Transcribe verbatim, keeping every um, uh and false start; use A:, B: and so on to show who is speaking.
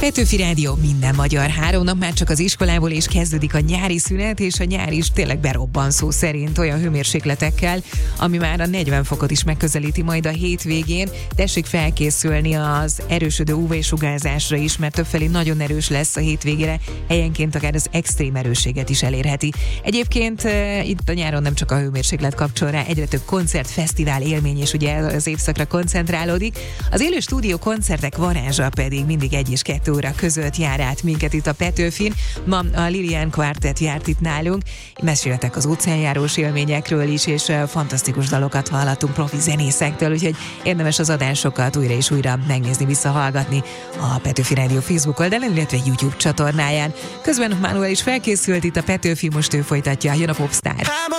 A: Petőfi Rádió, minden magyar. Három nap már csak az iskolából, és kezdődik a nyári szünet, és a nyár is tényleg berobban szó szerint olyan hőmérsékletekkel, ami már a negyven fokot is megközelíti majd a hétvégén. Tessék felkészülni az erősödő ú vé-sugárzásra is, mert többfelé nagyon erős lesz a hétvégére, helyenként akár az extrém erősséget is elérheti. Egyébként e, itt a nyáron nem csak a hőmérséklet kapcsol rá, egyre több koncert, fesztivál élmény, és ugye az évszakra koncentrálódik. Az élő stúdió koncertek varázsa pedig mindig egy és kettő óra között jár át minket itt a Petőfin. Ma a Lilian Quartet járt itt nálunk, meséltek az óceánjárós élményekről is, és fantasztikus dalokat hallottunk profi zenészektől, úgyhogy érdemes az adásokat újra és újra megnézni, visszahallgatni a Petőfi Rádió Facebook oldalán, illetve YouTube csatornáján. Közben Manuel is felkészült itt a Petőfi, most ő folytatja, jön a Popstar.